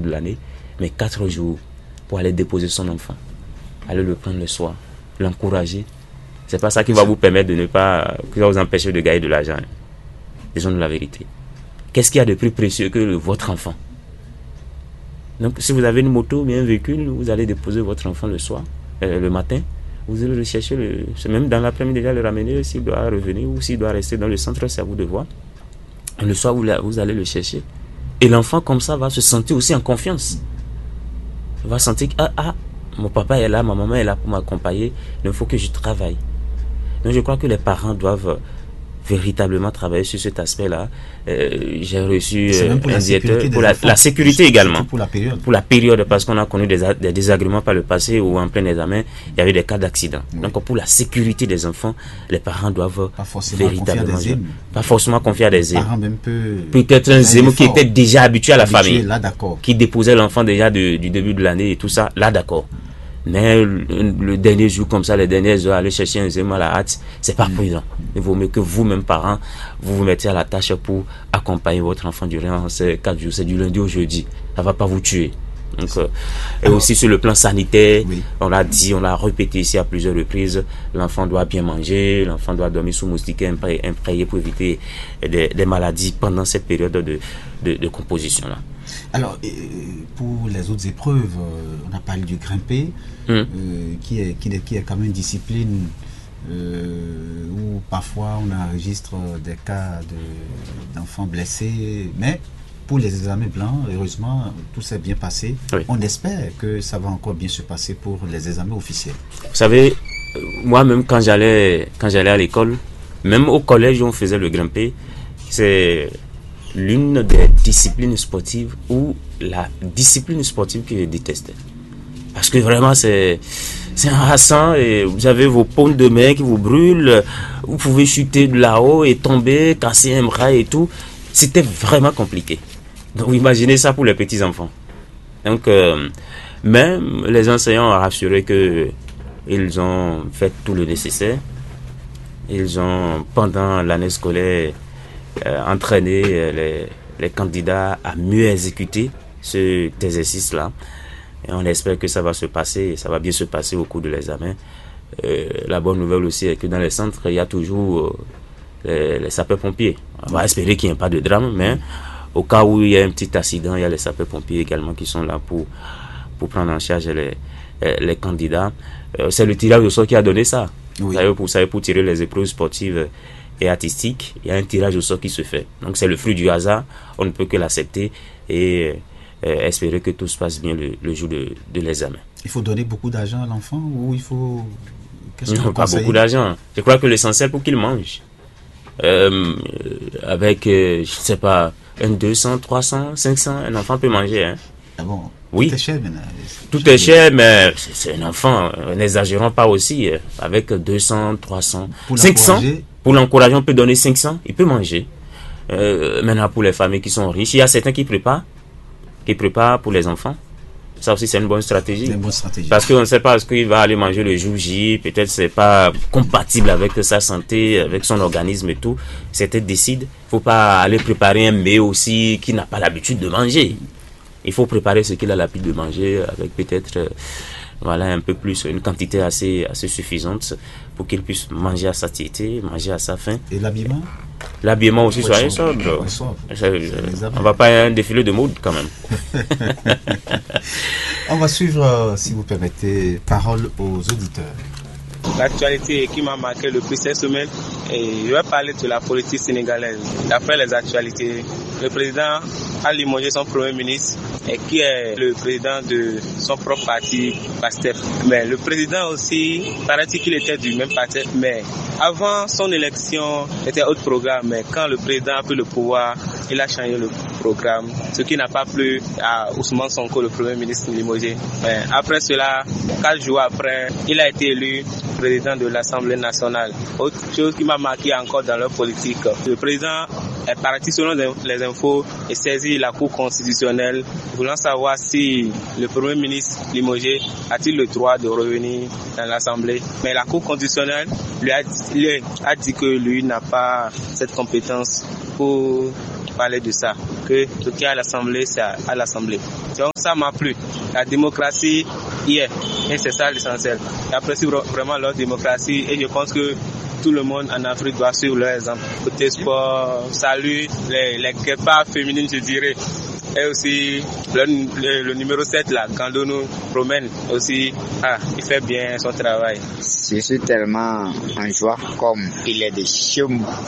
de l'année, mais 4 jours pour aller déposer son enfant, aller le prendre le soir, l'encourager. C'est pas ça qui va vous permettre de ne pas, qui va vous empêcher de gagner de l'argent. Disons-nous la vérité. Qu'est-ce qu'il y a de plus précieux que votre enfant? Donc, si vous avez une moto ou bien un véhicule, vous allez déposer votre enfant le soir, le matin. Vous allez le chercher, même dans l'après-midi déjà le ramener, s'il doit revenir ou s'il doit rester dans le centre, c'est à vous de voir. Le soir, vous allez le chercher. Et l'enfant, comme ça, va se sentir aussi en confiance. Il va sentir que, mon papa est là, ma maman est là pour m'accompagner, il faut que je travaille. Donc, je crois que les parents doivent véritablement travailler sur cet aspect-là. J'ai reçu un directeur pour la sécurité également. Pour la période, parce qu'on a connu des désagréments par le passé où en plein examen, il y avait des cas d'accident. Oui. Donc pour la sécurité des enfants, les parents doivent véritablement pas forcément confier à des amis. Peut-être un zémo qui était déjà habitué à la famille, là, qui déposait l'enfant déjà du début de l'année et tout ça, là d'accord. Mais le dernier jour comme ça, les dernières heures, aller chercher un zémo à la hâte, c'est pas prudent. Il vaut mieux que vous-même, parents, vous mettiez à la tâche pour accompagner votre enfant durant ces 4 jours. C'est du lundi au jeudi. Ça va pas vous tuer. Donc, et aussi sur le plan sanitaire, on l'a dit, on l'a répété ici à plusieurs reprises, l'enfant doit bien manger, l'enfant doit dormir sous moustiquaire imprégnés pour éviter des maladies pendant cette période de composition-là. Alors, pour les autres épreuves, on a parlé du grimper, qui est quand même une discipline où parfois on enregistre des cas d'enfants blessés, mais pour les examens blancs, heureusement, tout s'est bien passé. Oui. On espère que ça va encore bien se passer pour les examens officiels. Vous savez, moi-même, quand j'allais à l'école, même au collège où on faisait le grimper, c'est l'une des disciplines sportives ou la discipline sportive que je détestais. Parce que vraiment, c'est harassant et vous avez vos paumes de main qui vous brûlent, vous pouvez chuter de là-haut et tomber, casser un bras et tout. C'était vraiment compliqué. Donc, imaginez ça pour les petits-enfants. Donc, même les enseignants ont rassuré qu'ils ont fait tout le nécessaire. Ils ont, pendant l'année scolaire, entraîné les candidats à mieux exécuter cet exercice-là. Et on espère que ça va se passer, ça va bien se passer au cours de l'examen. La bonne nouvelle aussi est que dans les centres, il y a toujours les sapeurs-pompiers. On va espérer qu'il n'y ait pas de drame, mais au cas où il y a un petit accident, il y a les sapeurs-pompiers également qui sont là pour prendre en charge les candidats. C'est le tirage au sort qui a donné ça. Oui. Vous savez, pour tirer les épreuves sportives et artistiques, il y a un tirage au sort qui se fait. Donc c'est le fruit du hasard, on ne peut que l'accepter et espérer que tout se passe bien le jour de l'examen. Il faut donner beaucoup d'argent à l'enfant ou il faut... Non, pas beaucoup d'argent. Je crois que l'essentiel pour qu'il mange. Avec, je sais pas, 200, 300, 500, un enfant peut manger. Hein. Ah bon? Oui. Tout est cher maintenant. Tout est cher, mais c'est un enfant. N'exagérons pas aussi. Avec 200, 300, pour 500. Pour l'encourager, on peut donner 500. Il peut manger. Maintenant, pour les familles qui sont riches, il y a certains qui préparent pour les enfants. Ça aussi, c'est une bonne stratégie. C'est une bonne stratégie. Parce qu'on ne sait pas ce qu'il va aller manger le jour J. Peut-être c'est pas compatible avec sa santé, avec son organisme et tout. Certains décident. Il ne faut pas aller préparer un mets aussi qui n'a pas l'habitude de manger. Il faut préparer ce qu'il a l'habitude de manger avec peut-être un peu plus, une quantité assez suffisante pour qu'il puisse manger à satiété, manger à sa faim. Et l'habillement? L'habillement aussi, soyez sobre. On va pas un défilé de mode quand même. On va suivre, si vous permettez, parole aux auditeurs. L'actualité qui m'a marqué le plus cette semaine, et je vais parler de la politique sénégalaise. D'après les actualités, le président a limogé son premier ministre et qui est le président de son propre parti, PASTEF. Mais le président aussi, paraît-il qu'il était du même parti, mais avant son élection, c'était autre programme. Mais quand le président a pris le pouvoir, il a changé le programme, ce qui n'a pas plu à Ousmane Sonko, le premier ministre limogé. Mais après cela, 4 jours après, il a été élu président de l'Assemblée nationale. Autre chose qui m'a marqué encore dans leur politique, le président est parti selon les infos et saisi la Cour constitutionnelle voulant savoir si le Premier ministre limogé a-t-il le droit de revenir dans l'Assemblée. Mais la Cour constitutionnelle lui a dit que lui n'a pas cette compétence pour parler de ça, que ce qui est à l'Assemblée, c'est à l'Assemblée. Donc ça m'a plu. La démocratie y est, et c'est ça l'essentiel. J'apprécie vraiment leur démocratie et je pense que tout le monde en Afrique doit suivre leur exemple. Côté sport, salut les guépards féminines, je dirais. Et aussi le numéro 7 là, Kando nous promène aussi, il fait bien son travail. Je suis tellement en joie comme il est de chez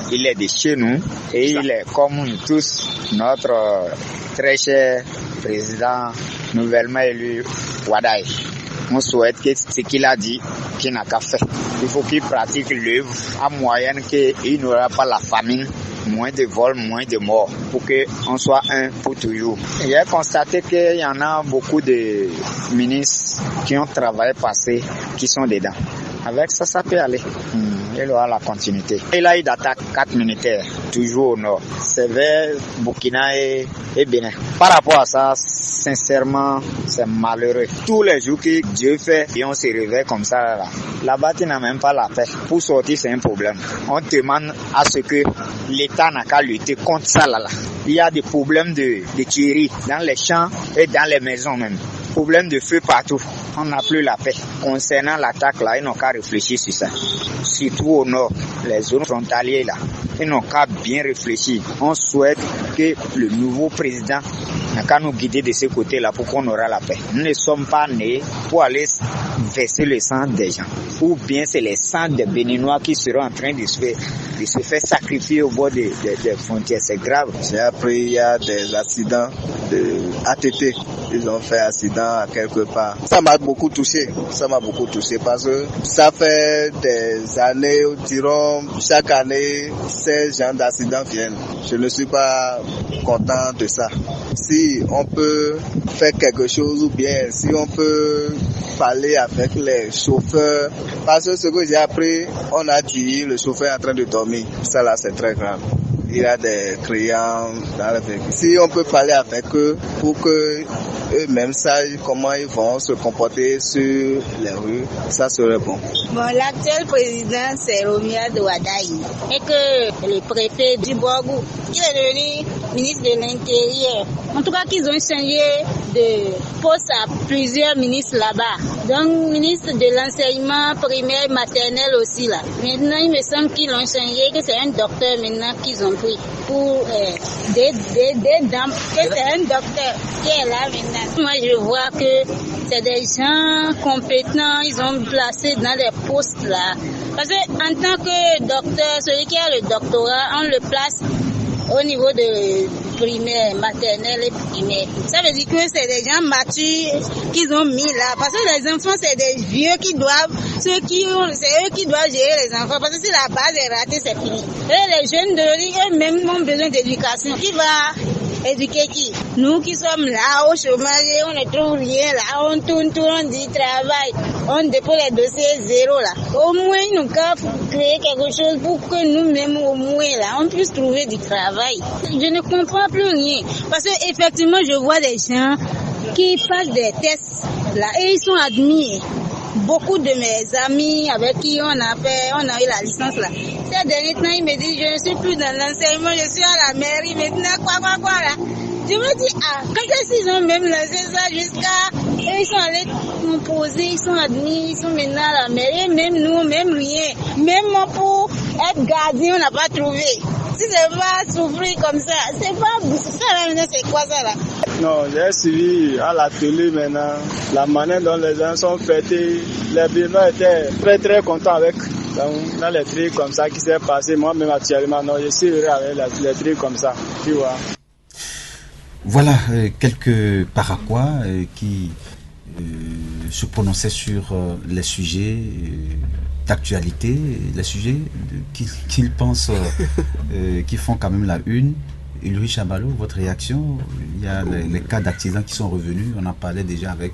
nous et il est comme nous tous, notre très cher président nouvellement élu Wadaï. On souhaite que ce qu'il a dit, qu'il n'a qu'à faire. Il faut qu'il pratique l'œuvre à moyen qu'il n'aura pas la famine, moins de vols, moins de morts, pour qu'on soit un pour toujours. J'ai constaté qu'il y en a beaucoup de ministres qui ont travaillé passé, qui sont dedans. Avec ça, ça peut aller. Il aura la continuité. Il a eu d'attaque 4 militaires, toujours au nord. C'est vers Burkina et Bénin. Par rapport à ça, sincèrement, c'est malheureux. Tous les jours que Dieu fait, et on se réveille comme ça, là-bas, tu n'as même pas la paix. Pour sortir, c'est un problème. On demande à ce que l'État n'a qu'à lutter contre ça, là. Il y a des problèmes de tuerie dans les champs et dans les maisons même. Problème de feu partout. On n'a plus la paix. Concernant l'attaque là, ils n'ont qu'à réfléchir sur ça. Surtout au nord, les zones frontalières là, ils n'ont qu'à bien réfléchir. On souhaite que le nouveau président n'a qu'à nous guider de ce côté-là pour qu'on aura la paix. Nous ne sommes pas nés pour aller verser le sang des gens. Ou bien c'est les sangs des Béninois qui seront en train de se faire sacrifier au bord des frontières. C'est grave. J'ai appris il y a des accidents de ATT. Ils ont fait accident à quelque part. Ça m'a beaucoup touché parce que ça fait des années, diront chaque année, ces gens d'accidents viennent. Je ne suis pas content de ça. Si on peut faire quelque chose ou bien si on peut parler avec les chauffeurs, parce que ce que j'ai appris, on a dit le chauffeur est en train de dormir. Ça là c'est très grave. Il y a des clients dans le véhicule. Si on peut parler avec eux pour que eux-mêmes sachent comment ils vont se comporter sur les rues, ça serait bon. Bon, l'actuel président, c'est Romia de Wadaï. Et que le préfet du Borgou, il est devenu ministre de l'Intérieur. En tout cas, qu'ils ont changé de poste à plusieurs ministres là-bas. Donc, ministre de l'enseignement primaire, maternel aussi là. Maintenant, il me semble qu'ils l'ont changé, que c'est un docteur maintenant qu'ils ont pris pour des dames, que c'est un docteur qui est là maintenant. Moi, je vois que c'est des gens compétents, ils ont placé dans les postes là. Parce que en tant que docteur, celui qui a le doctorat, on le place au niveau de primaire, maternelle et primaire. Ça veut dire que c'est des gens matures qu'ils ont mis là. Parce que les enfants, c'est des vieux qui doivent, c'est eux qui doivent gérer les enfants. Parce que si la base est ratée, c'est fini. Et les jeunes de eux-mêmes ont besoin d'éducation. Qui va éduquer qui? Nous qui sommes là au chômage, on ne trouve rien là, on tourne, on dit travail, on dépose les dossiers zéro là. Au moins, nous devons créer quelque chose pour que nous-mêmes, au moins là, on puisse trouver du travail. Je ne comprends plus rien. Parce que effectivement, je vois des gens qui passent des tests là et ils sont admis. Beaucoup de mes amis avec qui on a eu la licence là. Ces derniers temps, ils me disent, je ne suis plus dans l'enseignement, je suis à la mairie maintenant, quoi là. Je me dis, quand est-ce qu'ils ont même lancé ça jusqu'à, et ils sont allés composer, ils sont admis, ils sont maintenant à la mairie, même nous, même rien. Même pour être gardien, on n'a pas trouvé. Si c'est pas souffrir comme ça, c'est pas, ça là maintenant, c'est quoi ça là? Non, j'ai suivi à la télé maintenant la manière dont les gens sont fêtés. Les Béninois étaient très très contents avec. Donc, dans les trucs comme ça qui s'est passé, moi-même actuellement, non, je suis heureux avec les trucs comme ça, tu vois. Voilà quelques Paraquois qui se prononçaient sur les sujets d'actualité, les sujets qu'ils pensent qui font quand même la une. Ulrich Chabalo, votre réaction? Il y a les cas d'accidents qui sont revenus. On en parlait déjà avec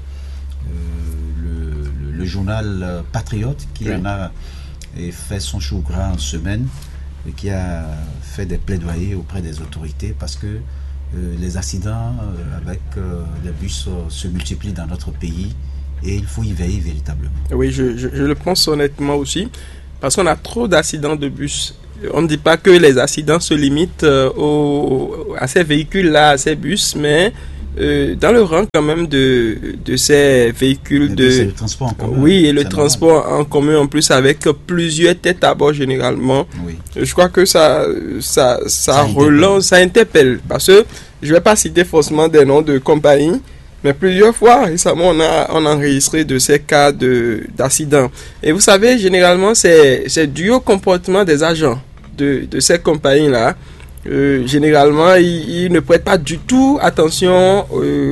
le journal Patriote qui en a fait son chou gras en semaine et qui a fait des plaidoyers auprès des autorités parce que les accidents avec les bus se multiplient dans notre pays et il faut y veiller véritablement. Oui, je le pense honnêtement aussi parce qu'on a trop d'accidents de bus. on ne dit pas que les accidents se limitent à ces véhicules-là, à ces bus, mais dans le rang quand même de ces véhicules le transport en commun. Oui, et le transport en commun en plus avec plusieurs têtes à bord généralement. Oui. Je crois que ça relance, ça interpelle. Parce que je ne vais pas citer forcément des noms de compagnies, mais plusieurs fois récemment on a enregistré de ces cas d'accidents. Et vous savez, généralement c'est dû au comportement des agents de ces compagnies-là. Généralement, ils ne prêtent pas du tout attention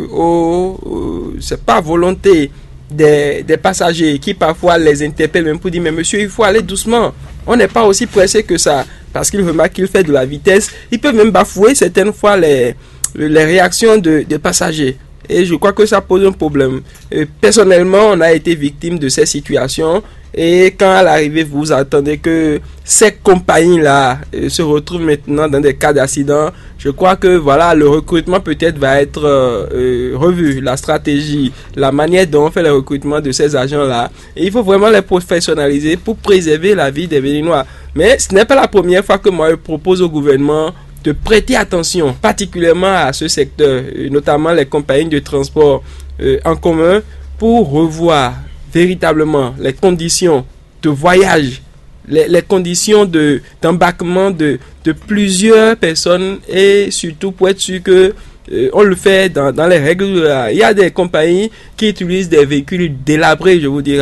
c'est pas volonté des passagers qui parfois les interpellent même pour dire mais monsieur, il faut aller doucement. On n'est pas aussi pressé que ça parce qu'ils remarquent qu'il fait de la vitesse. Ils peuvent même bafouer certaines fois les réactions des passagers. Et je crois que ça pose un problème. Personnellement, on a été victime de ces situations. Et quand à l'arrivée, vous attendez que ces compagnies-là se retrouvent maintenant dans des cas d'accident, je crois que voilà, le recrutement peut-être va être revu. La stratégie, la manière dont on fait le recrutement de ces agents-là. Et il faut vraiment les professionnaliser pour préserver la vie des Béninois. Mais ce n'est pas la première fois que moi je propose au gouvernement de prêter attention particulièrement à ce secteur, notamment les compagnies de transport en commun, pour revoir véritablement les conditions de voyage, les conditions d'embarquement de plusieurs personnes et surtout pour être sûr que on le fait dans les règles. Il y a des compagnies qui utilisent des véhicules délabrés, je vous dirais,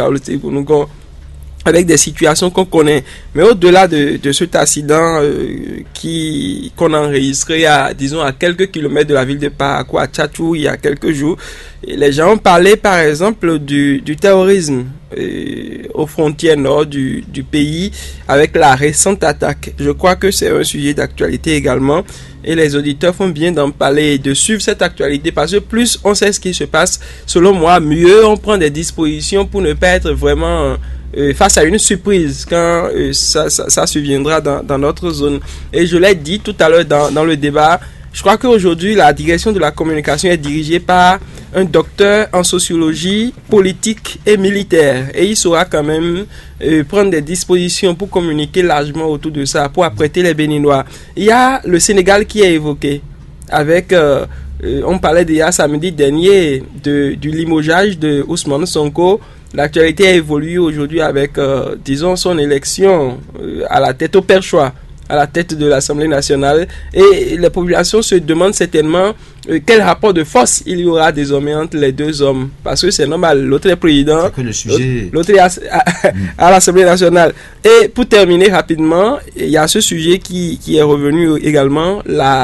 avec des situations qu'on connaît. Mais au-delà de cet accident qu'on a enregistré à quelques kilomètres de la ville de Parakou, à Tchatchou, il y a quelques jours, les gens ont parlé par exemple du terrorisme aux frontières nord du pays avec la récente attaque. Je crois que c'est un sujet d'actualité également et les auditeurs font bien d'en parler et de suivre cette actualité parce que plus on sait ce qui se passe, selon moi, mieux on prend des dispositions pour ne pas être vraiment face à une surprise quand ça surviendra dans notre zone. Et je l'ai dit tout à l'heure dans le débat, je crois qu'aujourd'hui la direction de la communication est dirigée par un docteur en sociologie politique et militaire et il saura quand même prendre des dispositions pour communiquer largement autour de ça, pour apprêter les Béninois. Il y a le Sénégal qui est évoqué avec on parlait déjà samedi dernier du limogeage de Ousmane Sonko. L'actualité a évolué aujourd'hui avec, son élection à la tête au perchoir, à la tête de l'Assemblée nationale. Et les populations se demandent certainement quel rapport de force il y aura désormais entre les deux hommes. Parce que c'est normal, l'autre est président, l'autre est à l'Assemblée nationale. Et pour terminer rapidement, il y a ce sujet qui est revenu également,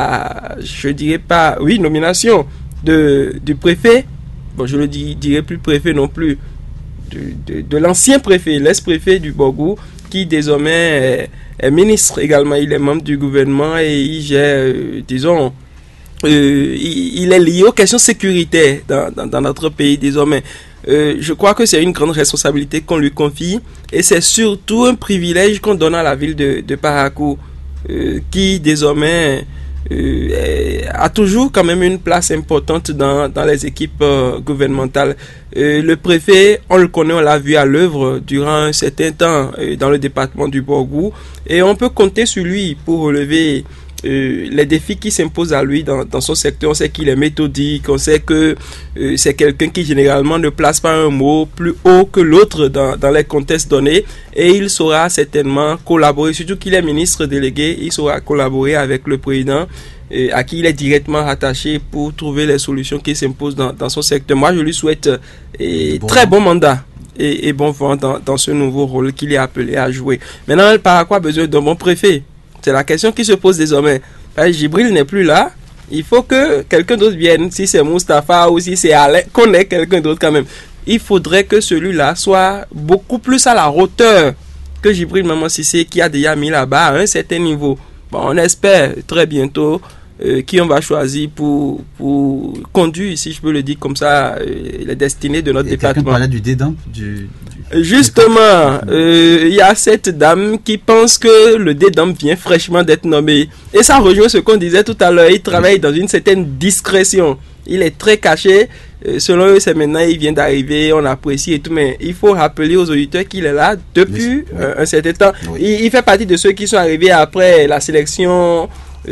nomination du préfet. Bon, je ne dirais plus préfet non plus. De l'ancien préfet, l'ex-préfet du Borgou, qui désormais est ministre également. Il est membre du gouvernement et il gère, il est lié aux questions sécuritaires dans notre pays désormais. Je crois que c'est une grande responsabilité qu'on lui confie et c'est surtout un privilège qu'on donne à la ville de Parakou, qui désormais a toujours quand même une place importante dans les équipes gouvernementales. Le préfet, on le connaît, on l'a vu à l'œuvre durant un certain temps dans le département du Borgou et on peut compter sur lui pour relever les défis qui s'imposent à lui dans son secteur. On sait qu'il est méthodique, on sait que c'est quelqu'un qui généralement ne place pas un mot plus haut que l'autre dans les contextes donnés et il saura certainement collaborer, surtout qu'il est ministre délégué, il saura collaborer avec le président à qui il est directement rattaché pour trouver les solutions qui s'imposent dans son secteur. Moi je lui souhaite très bon mandat et bon vent dans ce nouveau rôle qu'il est appelé à jouer. Maintenant, par quoi besoin d'un bon préfet? C'est la question qui se pose désormais. Djibril n'est plus là. Il faut que quelqu'un d'autre vienne. Si c'est Moustapha ou si c'est Alain, qu'on ait quelqu'un d'autre quand même. Il faudrait que celui-là soit beaucoup plus à la hauteur que Djibril Maman Cissé qui a déjà mis là-bas à un certain niveau. Bon, on espère très bientôt qui on va choisir pour conduire, si je peux le dire comme ça, les destinées de notre département. Quelqu'un parlait du dédump Justement, il y a cette dame qui pense que le dédump vient fraîchement d'être nommé. Et ça rejoint ce qu'on disait tout à l'heure. Il travaille dans une certaine discrétion. Il est très caché. Selon eux, c'est maintenant, il vient d'arriver, on apprécie et tout, mais il faut rappeler aux auditeurs qu'il est là depuis un certain temps. Oui. Il fait partie de ceux qui sont arrivés après la sélection.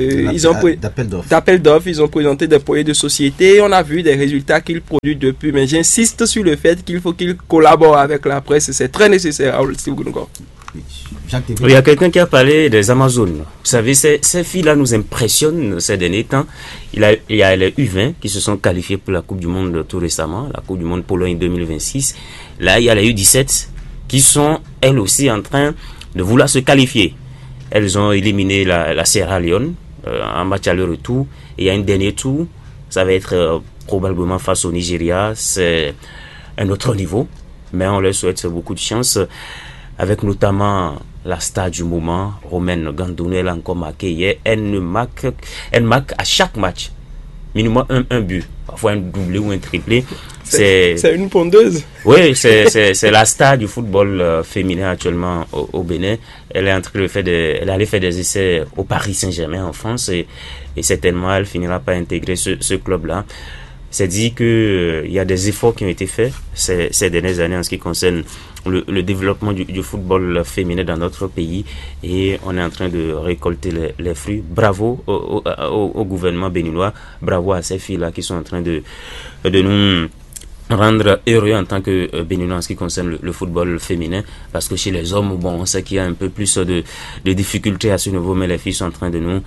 D'appel d'offres, ils ont présenté des projets de société. On a vu des résultats qu'ils produisent depuis, mais j'insiste sur le fait qu'il faut qu'ils collaborent avec la presse. C'est très nécessaire. Il y a quelqu'un qui a parlé des Amazones. Vous savez, ces filles-là nous impressionnent ces derniers temps. Il y a les U20 qui se sont qualifiés pour la Coupe du Monde tout récemment, la Coupe du Monde Pologne 2026. Là, il y a les U17 qui sont, elles aussi, en train de vouloir se qualifier. Elles ont éliminé la Sierra Leone en match à leur retour. Et il y a un dernier tour. Ça va être probablement face au Nigeria. C'est un autre niveau. Mais on leur souhaite beaucoup de chance. Avec notamment la star du moment, Romaine Gandounou, elle a encore marqué hier. Elle marque à chaque match minimum un but. Parfois un doublé ou un triplé. C'est une pondeuse. Oui, c'est la star du football féminin actuellement au Bénin. Elle est en train de faire elle allait faire des essais au Paris Saint-Germain en France et certainement elle finira par intégrer ce club-là. C'est dit que il y a des efforts qui ont été faits ces dernières années en ce qui concerne le développement du football féminin dans notre pays et on est en train de récolter les fruits. Bravo au gouvernement béninois, bravo à ces filles-là qui sont en train de nous rendre heureux en tant que Béninois en ce qui concerne le football féminin, parce que chez les hommes, bon, on sait qu'il y a un peu plus de difficultés à ce niveau, mais les filles sont en train de nous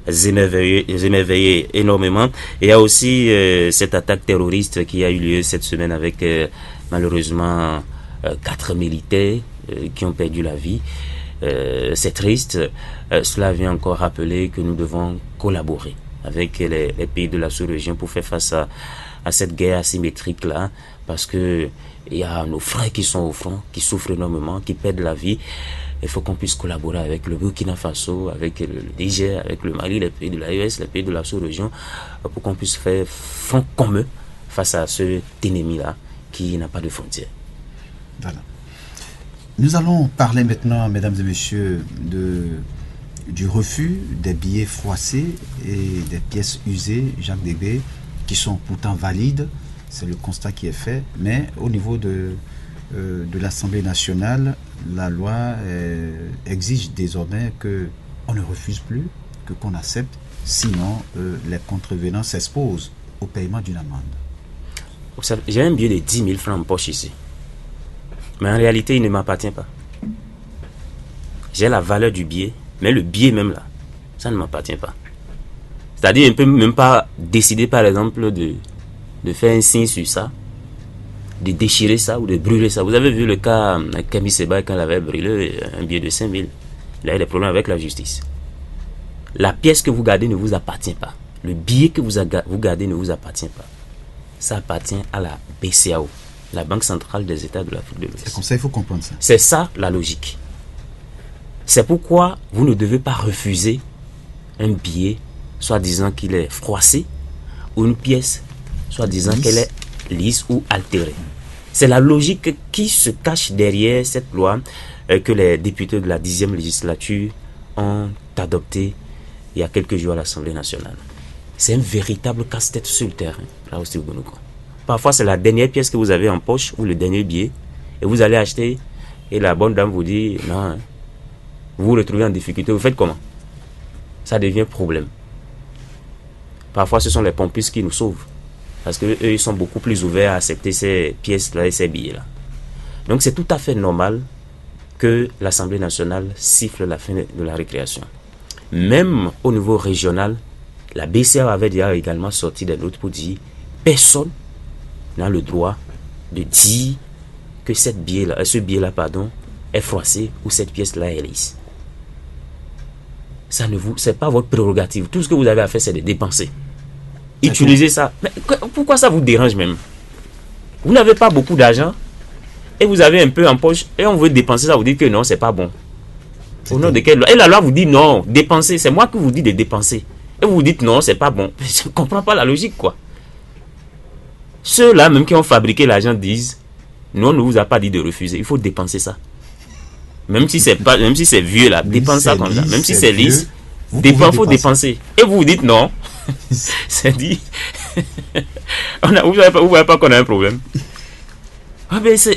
émerveiller énormément. Et il y a aussi cette attaque terroriste qui a eu lieu cette semaine avec malheureusement 4 militaires qui ont perdu la vie. C'est triste. Cela vient encore rappeler que nous devons collaborer avec les pays de la sous-région pour faire face à cette guerre asymétrique là, parce que il y a nos frères qui sont au front, qui souffrent énormément, qui perdent la vie. Il faut qu'on puisse collaborer avec le Burkina Faso, avec le Niger, avec le Mali, les pays de l'AES, les pays de la sous-région, pour qu'on puisse faire front commun face à cet ennemi là qui n'a pas de frontières. Voilà. Nous allons parler maintenant, mesdames et messieurs, du refus des billets froissés et des pièces usées, Jacques Débé, qui sont pourtant valides. C'est le constat qui est fait. Mais au niveau de l'Assemblée nationale, la loi exige désormais qu'on ne refuse plus, qu'on accepte. Sinon, les contrevenants s'exposent au paiement d'une amende. Vous savez, j'ai un billet de 10 000 francs en poche ici. Mais en réalité, il ne m'appartient pas. J'ai la valeur du billet, mais le billet même là, ça ne m'appartient pas. C'est-à-dire, on ne peut même pas décider, par exemple, de faire un signe sur ça, de déchirer ça ou de brûler ça. Vous avez vu le cas avec Camille Seba quand il avait brûlé un billet de 5 000. Il a eu des problèmes avec la justice. La pièce que vous gardez ne vous appartient pas. Le billet que vous gardez ne vous appartient pas. Ça appartient à la BCAO, la Banque centrale des États de l'Afrique de l'Ouest. C'est comme ça, il faut comprendre ça. C'est ça la logique. C'est pourquoi vous ne devez pas refuser un billet soit disant qu'il est froissé ou une pièce soit disant qu'elle est lisse ou altérée. C'est la logique qui se cache derrière cette loi que les députés de la 10e législature ont adoptée il y a quelques jours à l'Assemblée nationale. C'est un véritable casse-tête sur le terrain. Parfois, c'est la dernière pièce que vous avez en poche ou le dernier billet et vous allez acheter et la bonne dame vous dit non, vous vous retrouvez en difficulté. Vous faites comment? Ça devient problème. Parfois, ce sont les pompistes qui nous sauvent. Parce qu'eux, ils sont beaucoup plus ouverts à accepter ces pièces-là et ces billets-là. Donc, c'est tout à fait normal que l'Assemblée nationale siffle la fin de la récréation. Même au niveau régional, la BCA avait déjà également sorti des notes pour dire personne n'a le droit de dire que ce billet-là est froissé ou cette pièce-là est lisse. C'est pas votre prérogative. Tout ce que vous avez à faire, c'est de dépenser. Utilisez ça. Mais pourquoi ça vous dérange même? Vous n'avez pas beaucoup d'argent et vous avez un peu en poche et on veut dépenser ça, vous dites que non, c'est pas bon. Au nom de quelle loi? Et la loi vous dit non, dépensez. C'est moi qui vous dis de dépenser. Et vous vous dites non, c'est pas bon. Je ne comprends pas la logique, quoi. Ceux-là même qui ont fabriqué l'argent disent non, on ne vous a pas dit de refuser. Il faut dépenser ça. Même si c'est vieux là, dépensez ça comme ça. Même si c'est lisse, il faut dépenser. Et vous vous dites non. C'est dit, Vous voyez pas qu'on a un problème. Ah ben ça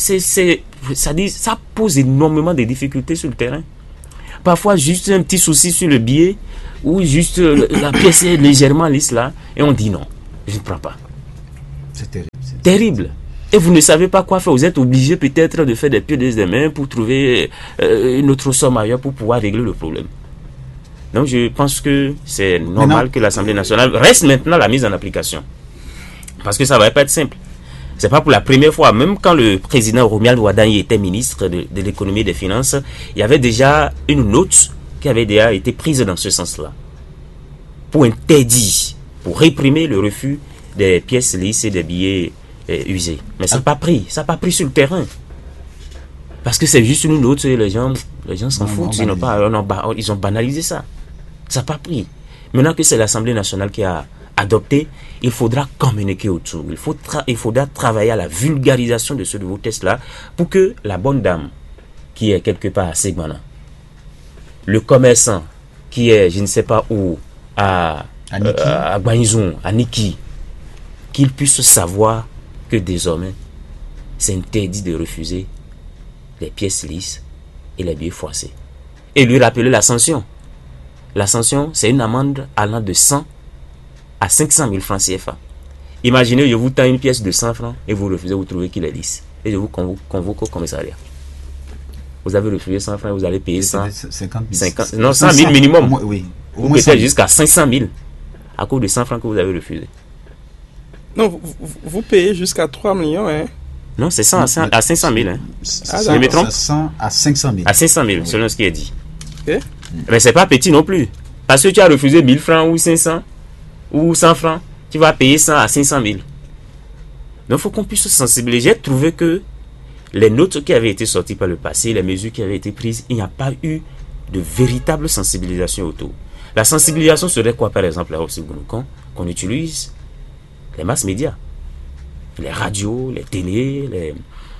pose énormément de difficultés sur le terrain. Parfois, juste un petit souci sur le billet, ou juste la pièce est légèrement lisse là, et on dit non, je ne prends pas. C'est terrible. Terrible. Et vous ne savez pas quoi faire. Vous êtes obligé peut-être de faire des pieds des mains pour trouver une autre somme ailleurs pour pouvoir régler le problème. Donc je pense que c'est normal que l'Assemblée nationale reste maintenant la mise en application. Parce que ça ne va pas être simple. C'est pas pour la première fois. Même quand le président Romuald Wadani était ministre de l'économie et des finances, il y avait déjà une note qui avait déjà été prise dans ce sens-là. Pour interdire, pour réprimer le refus des pièces lisses et des billets usés. Mais ça n'a pas pris. Ça n'a pas pris sur le terrain. Parce que c'est juste une note et les gens s'en foutent. Ils ont banalisé ça. Ça n'a pas pris. Maintenant que c'est l'Assemblée nationale qui a adopté, il faudra communiquer autour. Il faudra travailler à la vulgarisation de ce nouveau test-là pour que la bonne dame qui est quelque part à Segmana, le commerçant qui est, je ne sais pas où, à Gbanizon, à Niki, qu'il puisse savoir que désormais, c'est interdit de refuser les pièces lisses et les billets froissés. Et lui rappeler la sanction. La sanction, c'est une amende allant de 100 à 500 000 francs CFA. Imaginez, je vous tends une pièce de 100 francs et vous refusez, vous trouvez qu'il est lisse. Et je vous convoque au commissariat. Vous avez refusé 100 francs, vous allez payer 100 000 minimum. Oui. Vous payez jusqu'à 500 000 à cause de 100 francs que vous avez refusé. Non, vous payez jusqu'à 3 millions, hein? Non, c'est 100 à 500 000. Hein. Je me trompe? 100 à 500 000. À 500 000, selon ce qui est dit. Okay. Mais c'est pas petit non plus. Parce que tu as refusé 1000 francs ou 500 ou 100 francs, tu vas payer 100 à 500 000. Donc il faut qu'on puisse se sensibiliser. J'ai trouvé que les notes qui avaient été sorties par le passé, les mesures qui avaient été prises, il n'y a pas eu de véritable sensibilisation autour. La sensibilisation serait quoi, par exemple, là aussi, qu'on utilise les masses médias, les radios, les télés,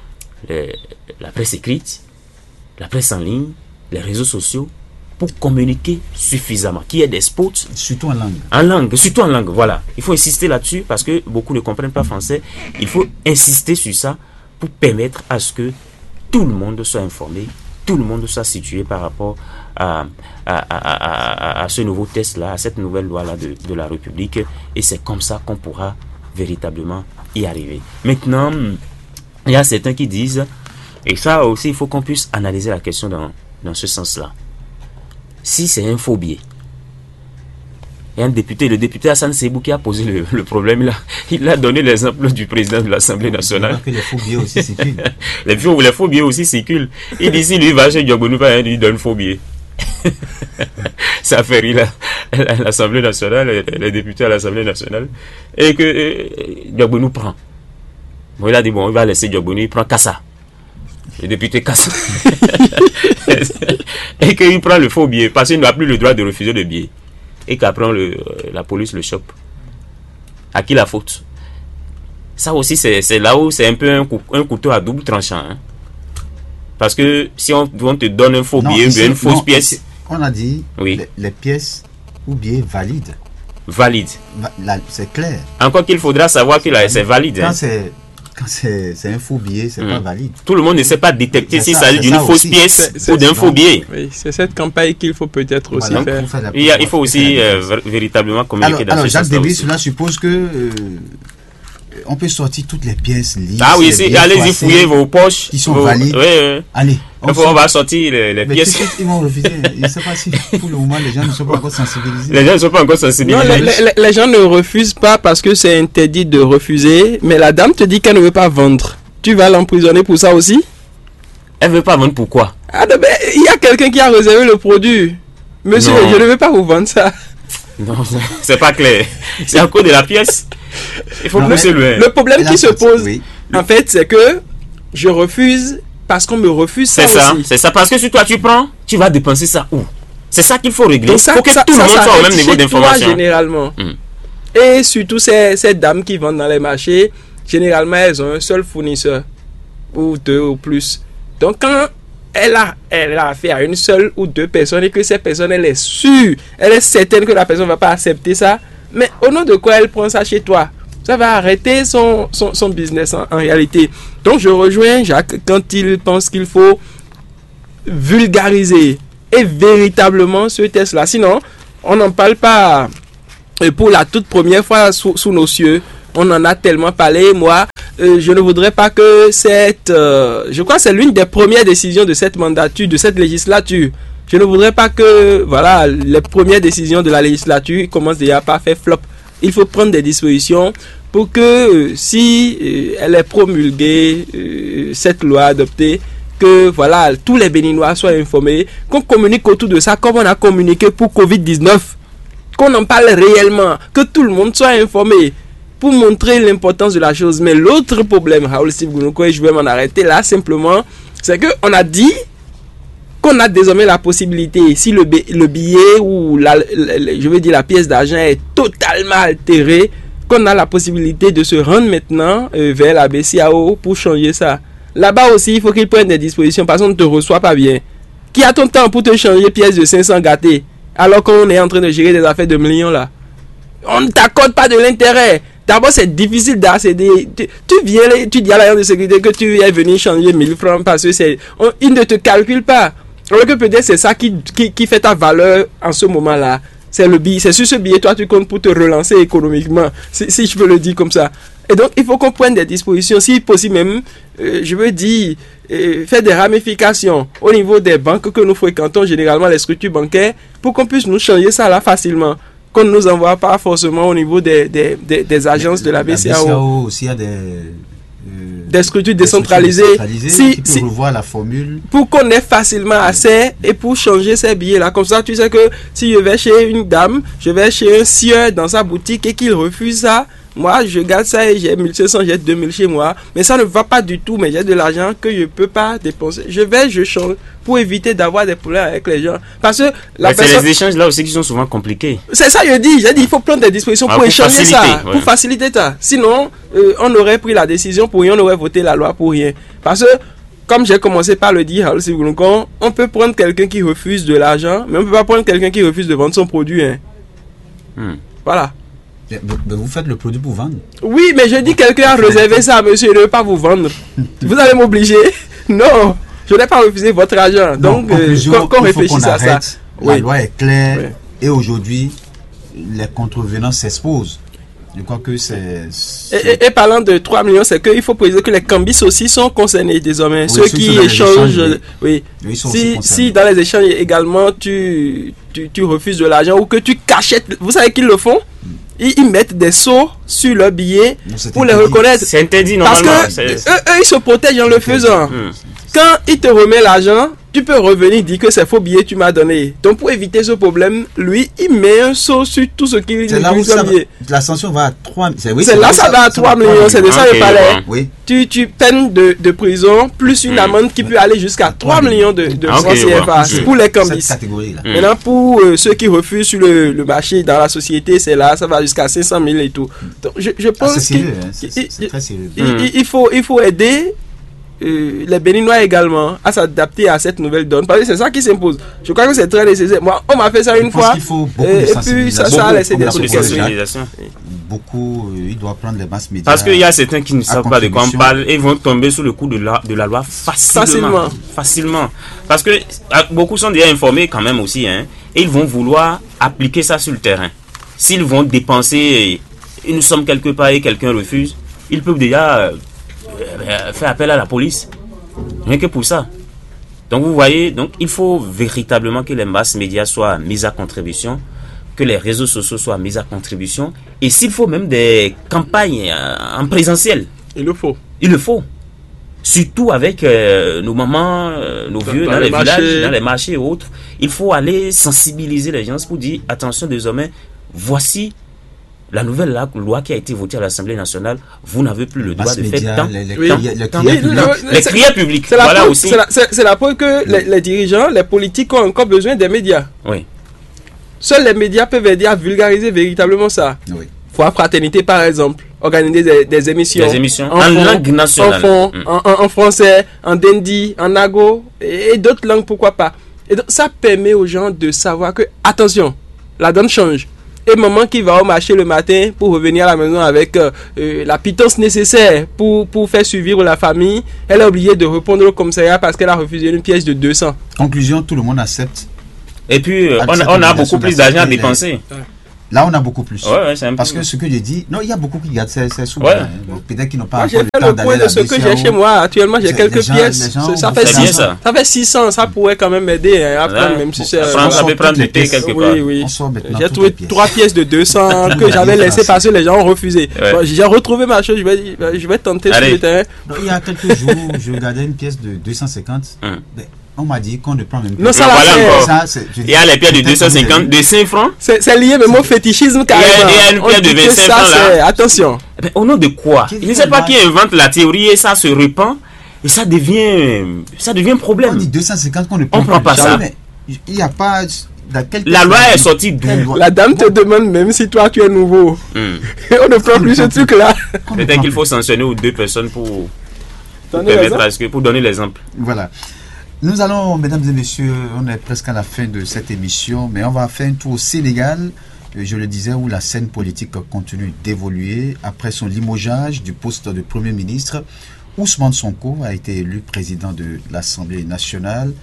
la presse écrite, la presse en ligne, les réseaux sociaux, pour communiquer suffisamment, qu'il y ait des spots. Surtout en langue. Surtout en langue, voilà. Il faut insister là-dessus parce que beaucoup ne comprennent pas français. Il faut insister sur ça pour permettre à ce que tout le monde soit informé, tout le monde soit situé par rapport à ce nouveau test-là, à cette nouvelle loi-là de la République. Et c'est comme ça qu'on pourra véritablement y arriver. Maintenant, il y a certains qui disent, et ça aussi, il faut qu'on puisse analyser la question dans ce sens-là. Si c'est un faux billet, et le député Hassan Sebou qui a posé le problème là, il a donné l'exemple du président de l'Assemblée nationale. Que les faux billets aussi circulent. les faux billets aussi circulent. Il dit si lui va chez Diogbonou, il lui donne faux billets. Ça fait rire l'Assemblée nationale, les députés à l'Assemblée nationale, et que Diogbonou prend. Bon, il a dit bon, il va laisser Diogbonou, il prend Kassa. Le député Kassa. Et qu'il prend le faux billet parce qu'il n'a plus le droit de refuser le billet. Et qu'après la police le chope. À qui la faute? Ça aussi, c'est là où c'est un peu un couteau à double tranchant. Hein? Parce que si on te donne un faux billet, une fausse pièce. On a dit oui. les pièces ou billets valides. Valide. C'est clair. Encore qu'il faudra savoir que c'est valide. Quand c'est un faux billet, c'est pas valide. Tout le monde ne sait pas détecter s'il s'agit d'une fausse pièce ou d'un faux billet. Oui, c'est cette campagne qu'il faut peut-être aussi faire. Il faut aussi véritablement communiquer dans ce sens. Jacques Deby, cela suppose que on peut sortir toutes les pièces lisses. Ah oui, allez-y fouiller vos poches. Qui sont valides. Oui. Allez. On va sortir les pièces. Ils vont refuser. Je ne sais pas si pour le moment les gens ne sont pas encore sensibilisés. Les gens ne sont pas encore sensibilisés. Non, les gens ne refusent pas parce que c'est interdit de refuser. Mais la dame te dit qu'elle ne veut pas vendre. Tu vas l'emprisonner pour ça aussi? Elle ne veut pas vendre pourquoi? Il y a quelqu'un qui a réservé le produit. Monsieur, je ne veux pas vous vendre ça. Non, c'est pas clair. C'est à cause de la pièce. Il faut pousser loin. Le problème qui se pose, en fait, c'est que je refuse parce qu'on me refuse ça aussi. C'est ça. Parce que si toi tu prends, tu vas dépenser ça où? C'est ça qu'il faut régler. Il faut que tout le monde soit au même niveau d'information. Généralement. Et surtout ces dames qui vendent dans les marchés, généralement elles ont un seul fournisseur ou deux ou plus. Donc quand elle a affaire à une seule ou deux personnes et que cette personne elle est sûre, elle est certaine que la personne ne va pas accepter ça, Mais au nom de quoi elle prend ça chez toi? Ça va arrêter son business en réalité. Donc je rejoins Jacques quand il pense qu'il faut vulgariser et véritablement ce test-là. Sinon, on n'en parle pas pour la toute première fois sous nos cieux. On en a tellement parlé. Moi, je ne voudrais pas que je crois que c'est l'une des premières décisions de cette mandature, de cette législature. Je ne voudrais pas que, voilà, les premières décisions de la législature commencent déjà par faire flop. Il faut prendre des dispositions pour que, si elle est promulguée, cette loi adoptée, que, voilà, tous les Béninois soient informés, qu'on communique autour de ça comme on a communiqué pour Covid-19, qu'on en parle réellement, que tout le monde soit informé pour montrer l'importance de la chose. Mais l'autre problème, Raoul Steve Gounouko, et je vais m'en arrêter là simplement, c'est qu'on a dit qu'on a désormais la possibilité, si le billet ou je veux dire la pièce d'argent est totalement altérée, qu'on a la possibilité de se rendre maintenant vers la BCAO pour changer ça. Là-bas aussi, il faut qu'ils prennent des dispositions parce qu'on ne te reçoit pas bien. Qui a ton temps pour te changer pièce de 500 gâtées alors qu'on est en train de gérer des affaires de millions là? On ne t'accorde pas de l'intérêt. D'abord, c'est difficile d'accéder. Tu viens, tu dis à l'agent de sécurité que tu es venu changer 1000 francs parce que il ne te calcule pas. Alors que peut-être c'est ça qui fait ta valeur en ce moment-là. C'est le billet. C'est sur ce billet, toi, tu comptes pour te relancer économiquement. Si je peux le dire comme ça. Et donc, il faut qu'on prenne des dispositions. Si possible même, je veux dire, faire des ramifications au niveau des banques que nous fréquentons, généralement les structures bancaires, pour qu'on puisse nous changer ça là facilement. Qu'on ne nous envoie pas forcément au niveau des agences de la BCAO. La BCAO aussi a des structures décentralisées. Si revoir la formule. Pour qu'on ait facilement accès et pour changer ces billets-là. Comme ça, tu sais que si je vais chez une dame, je vais chez un sieur dans sa boutique et qu'il refuse ça, moi, je garde ça et j'ai 1500, j'ai 2000 chez moi. Mais ça ne va pas du tout, mais j'ai de l'argent que je ne peux pas dépenser. Je change pour éviter d'avoir des problèmes avec les gens. Parce que c'est les échanges là aussi qui sont souvent compliqués. C'est ça, j'ai dit, il faut prendre des dispositions pour échanger ça, pour faciliter ça. Sinon, on aurait pris la décision pour rien, on aurait voté la loi pour rien. Parce que, comme j'ai commencé par le dire, on peut prendre quelqu'un qui refuse de l'argent, mais on ne peut pas prendre quelqu'un qui refuse de vendre son produit. Voilà. Mais vous faites le produit pour vendre? Oui, mais je dis quelqu'un a réservé ça, monsieur, je ne veux pas vous vendre. Vous allez m'obliger? Non, je n'ai pas refusé votre argent. Donc, qu'on réfléchisse à ça. La loi est claire et aujourd'hui, les contrevenants s'exposent. Je crois que c'est... Et parlant de 3 millions, c'est qu'il faut préciser que les cambis aussi sont concernés désormais. Ceux qui échangent... Oui. Si dans les échanges également, tu refuses de l'argent ou que tu cachettes... Vous savez qu'ils le font? Ils mettent des sceaux sur leur billet pour les reconnaître. C'est interdit normalement. Parce que eux, ils se protègent en le faisant. Quand il te remet l'argent, tu peux revenir dire que c'est faux billet tu m'as donné. Donc pour éviter ce problème, lui, il met un sceau sur tout ce qu'il lui donne. La sanction va à 3 millions. C'est là ça va à 3 millions, c'est de ça que je parlais. Oui. Tu peines de prison plus une amende qui peut aller jusqu'à 3 millions de francs CFA pour les cambis. Maintenant pour ceux qui refusent sur le marché dans la société, c'est là, ça va jusqu'à 500 000 et tout. Donc je pense c'est très sérieux. Il faut aider les Béninois également à s'adapter à cette nouvelle donne parce que c'est ça qui s'impose. Je crois que c'est très nécessaire. Moi, on m'a fait ça une fois. Il faut beaucoup de sensibilisation. Ça a laissé des sensibilisation. Beaucoup, il doit prendre les masses médias. Parce qu'il y a certains qui ne savent pas de quoi on parle et vont tomber sous le coup de la loi facilement. Parce que beaucoup sont déjà informés quand même aussi, et ils vont vouloir appliquer ça sur le terrain. S'ils vont dépenser une somme quelque part et quelqu'un refuse, ils peuvent déjà faire appel à la police. Rien que pour ça. Donc vous voyez, il faut véritablement que les masses médias soient mises à contribution, que les réseaux sociaux soient mis à contribution, et s'il faut même des campagnes en présentiel. Il le faut. Surtout avec nos mamans, nos vieux dans les villages, dans les marchés et autres. Il faut aller sensibiliser les gens pour dire, attention désormais, voici la nouvelle loi qui a été votée à l'Assemblée nationale, vous n'avez plus le droit de faire tant. Les crières publics. C'est la preuve que les dirigeants, les politiques ont encore besoin des médias. Oui. Seuls les médias peuvent aider à vulgariser véritablement ça. Oui. Foi Fraternité, par exemple, organiser des émissions. Des émissions en langue nationale. En français, en dendi, en ago, et d'autres langues, pourquoi pas. Et donc, ça permet aux gens de savoir que, attention, la donne change. Et maman qui va au marché le matin pour revenir à la maison avec la pitance nécessaire pour faire survivre la famille, elle est obligée de répondre au commissariat parce qu'elle a refusé une pièce de 200. Conclusion, tout le monde accepte. Et puis, on a beaucoup plus d'argent à dépenser. Là, on a beaucoup plus. Ouais, c'est un peu... Parce que ce que j'ai dit, non, il y a beaucoup qui gardent ces sous. Ouais. Peut-être qu'ils n'ont pas J'ai fait le point de ce que j'ai chez moi. Actuellement, j'ai quelques pièces. Ça fait 600. Ça fait 600. Ça pourrait quand même m'aider à prendre, même si c'est... Ça peut prendre du thé quelque part. Oui. J'ai trouvé 3 pièces de 200 que j'avais laissées parce que les gens ont refusé. Bon, j'ai retrouvé ma chose. Je vais tenter sur le terrain. Il y a quelques jours, je regardais une pièce de 250. On m'a dit qu'on ne prend même plus. Non, ça va il y a les pièces de 250, de 5 francs. C'est lié même au fétichisme carrément. Il y a une pièce de 25 francs là. Attention. Mais au nom de quoi? Je ne sais pas qui invente la théorie et ça se répand. Et ça devient un problème. On dit 250 qu'on ne prend pas ça. Il n'y a pas... La loi est sortie d'où? La dame te demande même si toi tu es nouveau. On ne prend plus ce truc là. Peut-être qu'il faut sanctionner ou 2 personnes pour donner l'exemple. Voilà. Nous allons, mesdames et messieurs, on est presque à la fin de cette émission, mais on va faire un tour au Sénégal, je le disais, où la scène politique continue d'évoluer. Après son limogeage du poste de Premier ministre, Ousmane Sonko a été élu président de l'Assemblée nationale.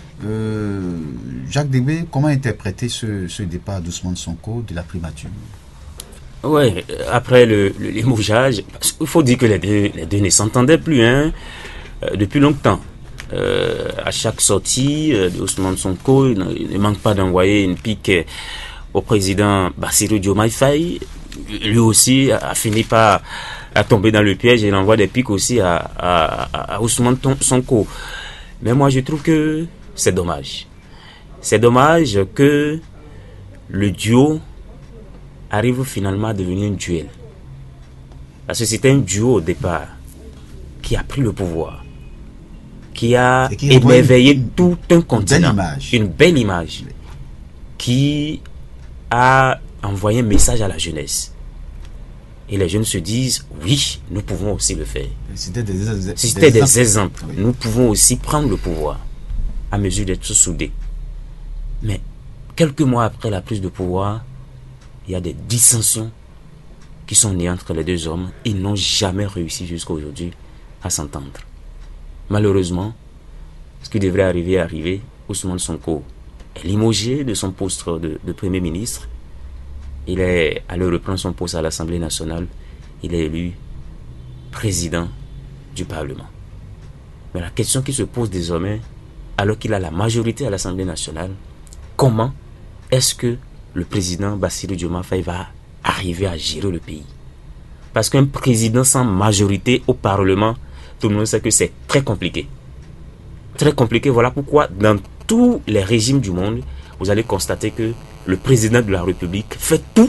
Jacques Débé, comment interpréter ce départ d'Ousmane Sonko de la primature? Oui, après le limogeage, il faut dire que les deux ne s'entendaient plus depuis longtemps. À chaque sortie d'Ousmane Sonko, il ne manque pas d'envoyer une pique au président Bassirou Diomaye Faye. Lui aussi a fini par tomber dans le piège et il envoie des piques aussi à Ousmane Sonko. Mais moi je trouve que c'est dommage. C'est dommage que le duo arrive finalement à devenir un duel. Parce que c'était un duo au départ qui a pris le pouvoir, qui a émerveillé tout un continent, une belle image, qui a envoyé un message à la jeunesse. Et les jeunes se disent, oui, nous pouvons aussi le faire. C'était des exemples. Oui. Nous pouvons aussi prendre le pouvoir à mesure d'être soudés. Mais quelques mois après la prise de pouvoir, il y a des dissensions qui sont nées entre les deux hommes. Ils n'ont jamais réussi jusqu'à aujourd'hui à s'entendre. Malheureusement, ce qui devrait arriver est arrivé. Ousmane Sonko est limogé de son poste de Premier ministre. Il est allé reprendre son poste à l'Assemblée nationale. Il est élu président du Parlement. Mais la question qui se pose désormais, alors qu'il a la majorité à l'Assemblée nationale, comment est-ce que le président Bassirou Diomaye Faye va arriver à gérer le pays? Parce qu'un président sans majorité au Parlement, tout le monde sait que c'est très compliqué. Très compliqué, voilà pourquoi dans tous les régimes du monde, vous allez constater que le président de la République fait tout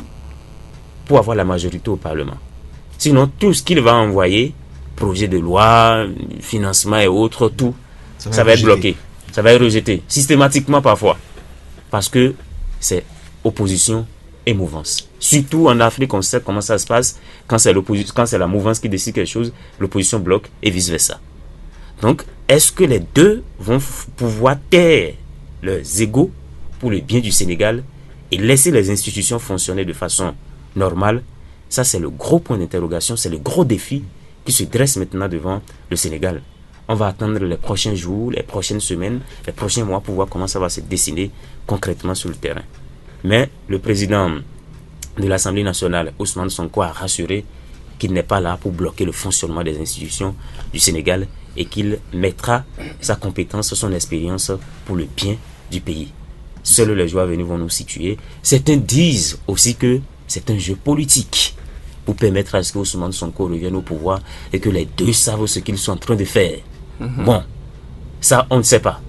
pour avoir la majorité au Parlement. Sinon, tout ce qu'il va envoyer, projet de loi, financement et autres, tout, ça va être bloqué. Ça va être rejeté, systématiquement parfois. Parce que c'est opposition et mouvance. Surtout en Afrique, on sait comment ça se passe. Quand c'est la mouvance qui décide quelque chose, l'opposition bloque et vice-versa. Donc, est-ce que les deux vont pouvoir taire leurs égos pour le bien du Sénégal et laisser les institutions fonctionner de façon normale? Ça, c'est le gros point d'interrogation, c'est le gros défi qui se dresse maintenant devant le Sénégal. On va attendre les prochains jours, les prochaines semaines, les prochains mois pour voir comment ça va se dessiner concrètement sur le terrain. Mais le président de l'Assemblée nationale, Ousmane Sonko, a rassuré qu'il n'est pas là pour bloquer le fonctionnement des institutions du Sénégal et qu'il mettra sa compétence, son expérience pour le bien du pays. Seuls les jours à venir vont nous situer. Certains disent aussi que c'est un jeu politique pour permettre à ce que Ousmane Sonko revienne au pouvoir et que les deux savent ce qu'ils sont en train de faire. Bon, ça on ne sait pas.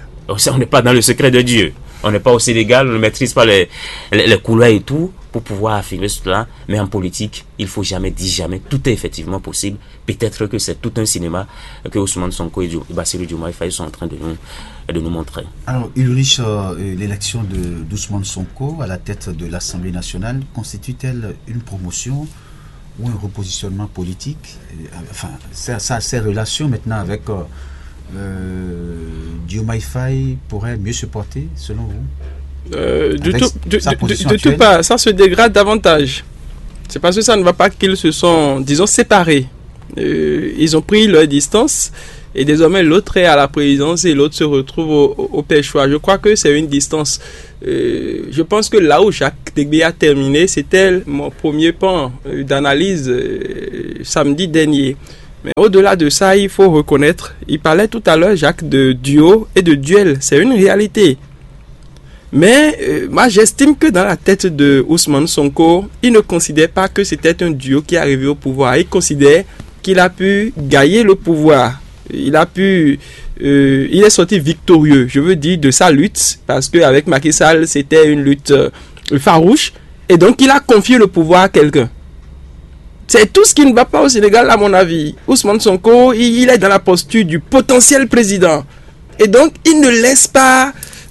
On n'est pas dans le secret de Dieu. On n'est pas au Sénégal, on ne maîtrise pas les couloirs et tout pour pouvoir affirmer cela. Mais en politique, il ne faut jamais dire jamais. Tout est effectivement possible. Peut-être que c'est tout un cinéma que Ousmane Sonko et Bassirou Diomaye Faye sont en train de nous montrer. Alors, Ulrich, l'élection d'Ousmane Sonko à la tête de l'Assemblée nationale constitue-t-elle une promotion ou un repositionnement politique? Enfin, ces relations maintenant avec Diomaye Faye pourraient mieux se porter, selon vous? De tout pas, ça se dégrade davantage. C'est parce que ça ne va pas qu'ils se sont, disons, séparés. Ils ont pris leur distance et désormais l'autre est à la présidence et l'autre se retrouve au pêchoir. Je crois que c'est une distance. Je pense que là où Jacques Degbé a terminé, c'était mon premier pan d'analyse samedi dernier. Mais au-delà de ça, il faut reconnaître, il parlait tout à l'heure, Jacques, de duo et de duel. C'est une réalité. Mais moi, j'estime que dans la tête de Ousmane Sonko, il ne considère pas que c'était un duo qui est arrivé au pouvoir. Il considère qu'il a pu gagner le pouvoir. Il est sorti victorieux, je veux dire, de sa lutte, parce qu'avec Macky Sall, c'était une lutte farouche. Et donc, il a confié le pouvoir à quelqu'un. C'est tout ce qui ne va pas au Sénégal, à mon avis. Ousmane Sonko, il est dans la posture du potentiel président. Et donc, il ne laisse pas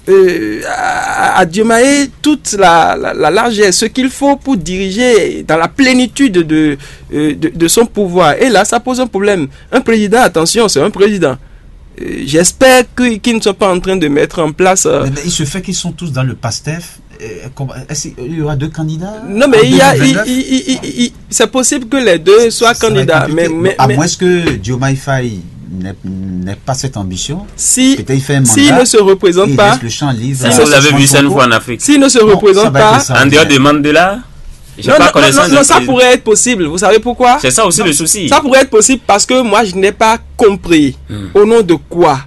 à Diomaye toute la largesse, ce qu'il faut pour diriger dans la plénitude de son pouvoir. Et là, ça pose un problème. Un président, attention, c'est un président. J'espère qu'ils ne sont pas en train de mettre en place... Mais il se fait qu'ils sont tous dans le PASTEF. Il y aura 2 candidats? Non, mais c'est possible que les deux soient candidats. À moins que Diomaye Faye n'ait pas cette ambition. S'il ne se représente pas... Vous l'avez vu ça une fois en Afrique. S'il ne se représente pas... En dehors de Mandela... Non, ça pourrait être possible. Vous savez pourquoi? C'est ça aussi le souci. Ça pourrait être possible parce que moi, je n'ai pas compris au nom de quoi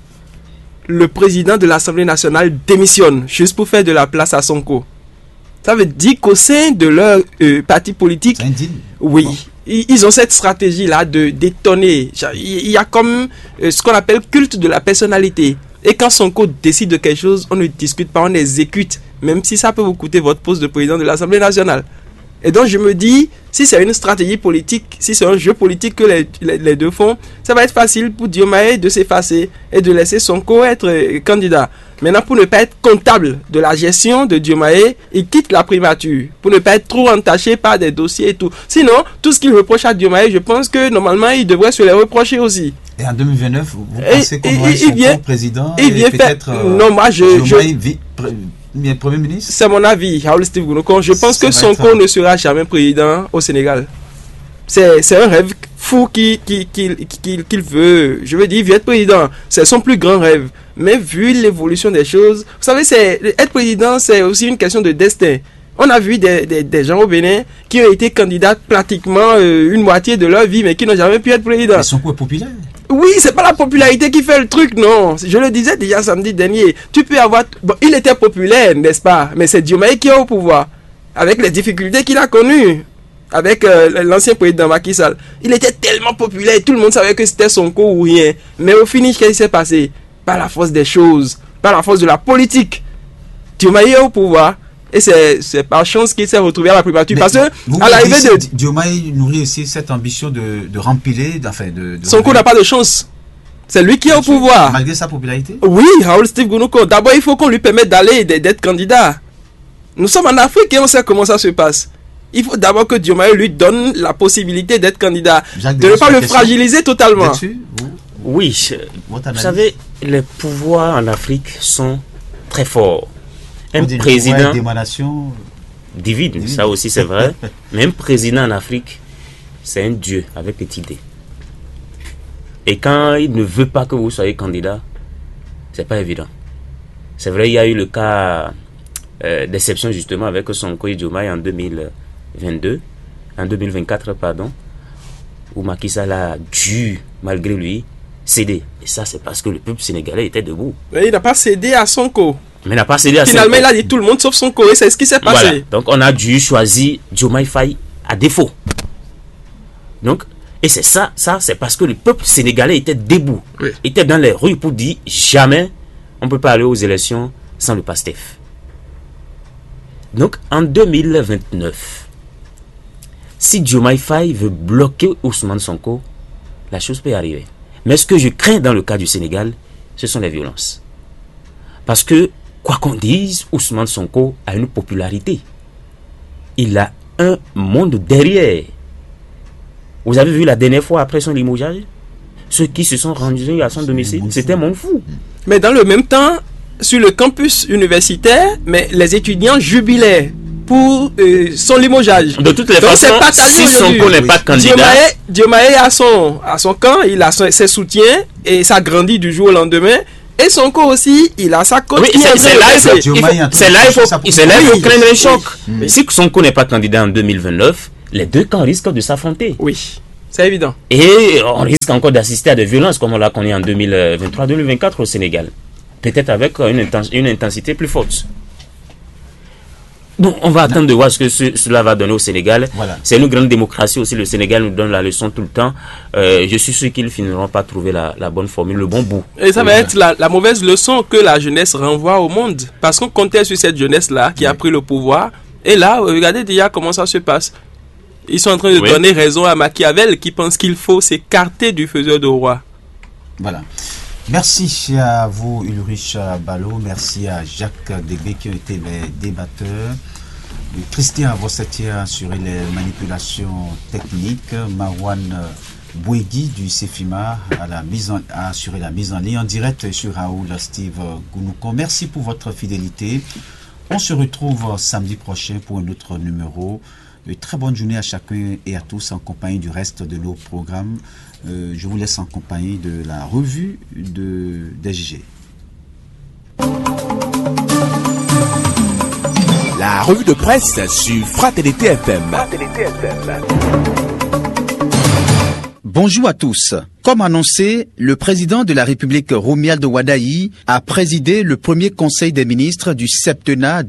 le président de l'Assemblée nationale démissionne juste pour faire de la place à Sonko. Ça veut dire qu'au sein de leur parti politique, oui, ils ont cette stratégie-là de détonner. Il y a comme ce qu'on appelle culte de la personnalité. Et quand Sonko décide de quelque chose, on ne discute pas, on exécute, même si ça peut vous coûter votre poste de président de l'Assemblée nationale. Et donc je me dis, si c'est une stratégie politique, si c'est un jeu politique que les deux font, ça va être facile pour Diomaye de s'effacer et de laisser Sonko être candidat. Maintenant, pour ne pas être comptable de la gestion de Diomaye, il quitte la primature, pour ne pas être trop entaché par des dossiers et tout. Sinon, tout ce qu'il reproche à Diomaye, je pense que normalement, il devrait se les reprocher aussi. Et en 2029, vous pensez qu'on aura Sonko président et peut-être non, moi Premier ministre? C'est mon avis, Raoul Steve Gounoko. Je pense que Sonko ne sera jamais président au Sénégal. C'est un rêve fou qu'il veut. Je veux dire, il veut être président. C'est son plus grand rêve. Mais vu l'évolution des choses, vous savez, être président, c'est aussi une question de destin. On a vu des gens au Bénin qui ont été candidats pratiquement une moitié de leur vie, mais qui n'ont jamais pu être président. Mais Sonko est populaire. Oui, c'est pas la popularité qui fait le truc, non. Je le disais déjà samedi dernier. Tu peux avoir... Bon, il était populaire, n'est-ce pas? Mais c'est Diomaye qui est au pouvoir. Avec les difficultés qu'il a connues. Avec l'ancien président Macky Sall. Il était tellement populaire, tout le monde savait que c'était Sonko ou rien. Mais au finish, qu'est-ce qui s'est passé? Par la force des choses, par la force de la politique. Diomaye est au pouvoir. Et c'est par chance qu'il s'est retrouvé à la primature. Parce que, à l'arrivée de... Diomaye nourrit aussi cette ambition de rempiler, Sonko n'a pas de chance. C'est lui qui est au pouvoir. Malgré sa popularité? Oui, Raoul Steve Gounoko. D'abord, il faut qu'on lui permette d'aller, d'être candidat. Nous sommes en Afrique et on sait comment ça se passe. Il faut d'abord que Diomaye lui donne la possibilité d'être candidat. De ne pas le fragiliser totalement. Oui, vous savez, les pouvoirs en Afrique sont très forts. Un président divine, ça aussi c'est vrai. Mais un président en Afrique, c'est un dieu avec petit dé. Et quand il ne veut pas que vous soyez candidat, c'est pas évident. C'est vrai, il y a eu le cas d'exception justement avec Sonko et Diomaye en 2024, où Macky Sall a dû, malgré lui, céder. Et ça, c'est parce que le peuple sénégalais était debout. Mais il n'a pas cédé à Sonko. Mais il n'a pas cédé à Finalement, il a dit tout le monde sauf Sonko. Et c'est ce qui s'est passé. Voilà. Donc, on a dû choisir Diomaye Faye à défaut. Donc, et c'est ça c'est parce que le peuple sénégalais était debout. Oui. Était dans les rues pour dire jamais on ne peut pas aller aux élections sans le PASTEF. Donc, en 2029, si Diomaye Faye veut bloquer Ousmane Sonko, la chose peut arriver. Mais ce que je crains dans le cas du Sénégal, ce sont les violences. Parce que, quoi qu'on dise, Ousmane Sonko a une popularité. Il a un monde derrière. Vous avez vu la dernière fois après son limogeage? Ceux qui se sont rendus à son domicile, c'était mon fou. Mais dans le même temps, sur le campus universitaire, mais les étudiants jubilaient pour son limogeage. De toutes les façons, si Sonko n'est pas candidat, Diomaye a son camp, il a ses soutiens et ça grandit du jour au lendemain. Et Sonko aussi, il a sa cote. Oui, c'est là il faut craindre un choc. Si Sonko n'est pas candidat en 2029, les deux camps risquent de s'affronter. Oui, c'est évident. Et on risque encore d'assister à des violences comme on l'a connu en 2023-2024 au Sénégal. Peut-être avec une intensité plus forte. Bon, on va attendre de voir ce que cela va donner au Sénégal. Voilà. C'est une grande démocratie aussi. Le Sénégal nous donne la leçon tout le temps. Je suis sûr qu'ils finiront par trouver la bonne formule, le bon bout. Et ça va être la mauvaise leçon que la jeunesse renvoie au monde. Parce qu'on comptait sur cette jeunesse-là qui a pris le pouvoir. Et là, regardez déjà comment ça se passe. Ils sont en train de donner raison à Machiavel qui pense qu'il faut s'écarter du faiseur de roi. Voilà. Merci à vous, Ulrich Ballot. Merci à Jacques Degbé qui ont été les débatteurs. Christian Vossetti a assuré les manipulations techniques. Marwan Bouegui du CEFIMA a assuré la mise en ligne en direct sur Raoul Steve Gounouko. Merci pour votre fidélité. On se retrouve samedi prochain pour un autre numéro. Très bonne journée à chacun et à tous en compagnie du reste de nos programmes. Je vous laisse en compagnie de la revue des DGG. La revue de presse sur Fraternité FM. Bonjour à tous. Comme annoncé, le président de la République Romuald Wadayi a présidé le premier conseil des ministres du septennat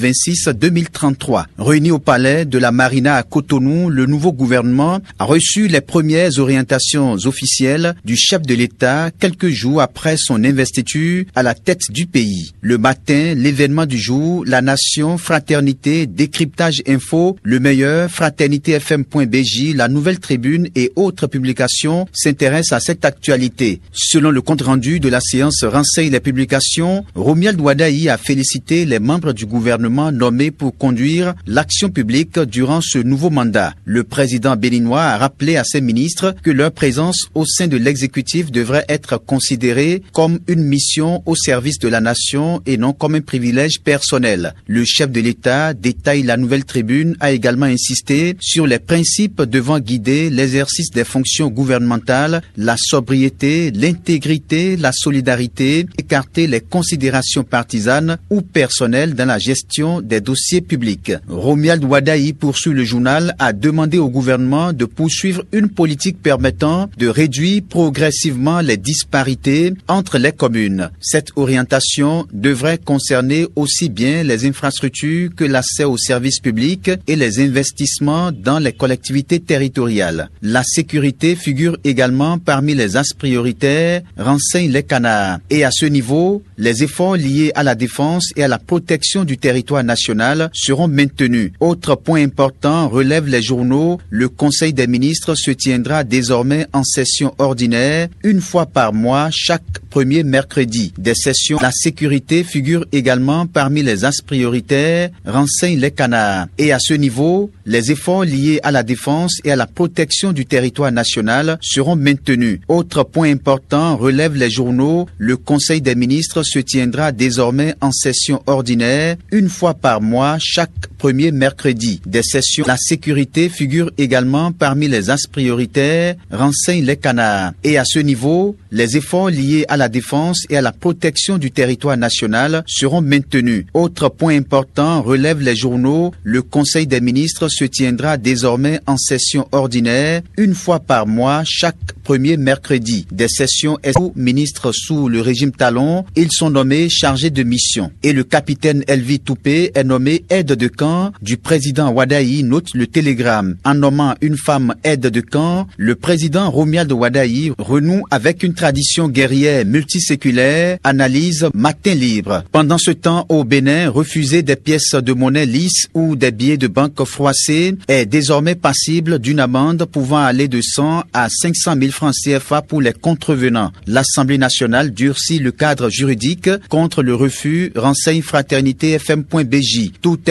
2026-2033. Réuni au palais de la Marina à Cotonou, le nouveau gouvernement a reçu les premières orientations officielles du chef de l'État quelques jours après son investiture à la tête du pays. Le matin, l'événement du jour, la Nation, Fraternité, Décryptage Info, le meilleur, fraternitéfm.bj, la Nouvelle Tribune et autres publications s'intéressent à cette actualité. Selon le compte-rendu de la séance Renseigne les publications, Romuald Wadayi a félicité les membres du gouvernement nommés pour conduire l'action publique durant ce nouveau mandat. Le président béninois a rappelé à ses ministres que leur présence au sein de l'exécutif devrait être considérée comme une mission au service de la nation et non comme un privilège personnel. Le chef de l'État, détaille la Nouvelle Tribune, a également insisté sur les principes devant guider l'exercice des fonctions gouvernementales, la sobriété, l'intégrité, la solidarité, écarter les considérations partisanes ou personnelles dans la gestion des dossiers publics. Romuald Wadayi, poursuit le journal, a demandé au gouvernement de poursuivre une politique permettant de réduire progressivement les disparités entre les communes. Cette orientation devrait concerner aussi bien les infrastructures que l'accès aux services publics et les investissements dans les collectivités territoriales. La sécurité figure également parmi les axes prioritaires, renseignent les canards. Et à ce niveau, les efforts liés à la défense et à la protection du territoire national seront maintenus. Autre point important, relèvent les journaux, le Conseil des ministres se tiendra désormais en session ordinaire, une fois par mois, chaque premier mercredi. Des sessions, la sécurité figure également parmi les axes prioritaires, renseignent les canards. Et à ce niveau, les efforts liés à la défense et à la protection du territoire national seront maintenus. Autre point important, relèvent les journaux, le Conseil des ministres se tiendra désormais en session ordinaire, une fois par mois, chaque premier mercredi. Des sessions, la sécurité figure également parmi les axes prioritaires, renseignent les canards. Et à ce niveau, les efforts liés à la défense et à la protection du territoire national seront maintenus. Autre point important, relèvent les journaux, le Conseil des ministres se tiendra désormais en session ordinaire, une fois par mois, chaque premier mercredi. Des sessions ministres sous le régime Talon, ils sont nommés chargés de mission. Et le capitaine Elvi Toupé est nommé aide de camp du président Wadayi, note le Télégramme. En nommant une femme aide de camp, le président Romuald Wadayi renoue avec une tradition guerrière multiséculaire, analyse Matin Libre. Pendant ce temps, au Bénin, refuser des pièces de monnaie lisses ou des billets de banque froissés est désormais passible d'une amende pouvant aller de 100 à 500 000 francs CFA pour les contrevenants. L'Assemblée nationale durcit le cadre juridique contre le refus, renseigne fraternitéfm.bj. Tout est parti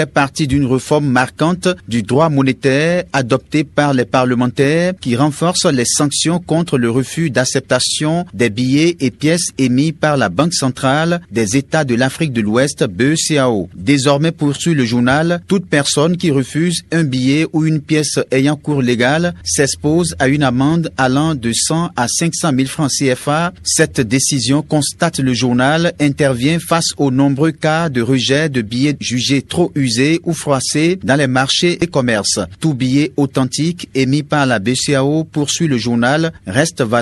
d'une réforme marquante du droit monétaire adoptée par les parlementaires qui renforce les sanctions contre le refus d'acceptation des billets et pièces émis par la Banque centrale des États de l'Afrique de l'Ouest, BECAO. Désormais, poursuit le journal, toute personne qui refuse un billet ou une pièce ayant cours légal s'expose à une amende allant de 100 à 500 000 francs CFA. Cette décision, constate le journal, intervient face aux nombreux cas de rejet de billets jugés trop usés ou froissés dans les marchés et commerces. Tout billet authentique émis par la BCAO, poursuit le journal, reste valable